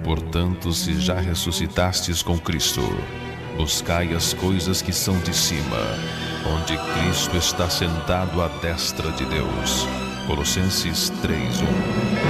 Portanto, se já ressuscitastes com Cristo, buscai as coisas que são de cima, onde Cristo está sentado à destra de Deus. Colossenses 3:1.